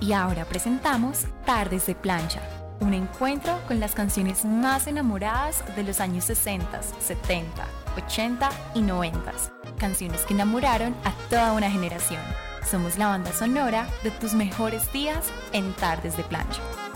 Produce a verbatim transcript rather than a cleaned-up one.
Y ahora presentamos Tardes de Plancha, un encuentro con las canciones más enamoradas de los años sesenta, setenta, ochenta y noventa. Canciones que enamoraron a toda una generación. Somos la banda sonora de tus mejores días en Tardes de Plancha.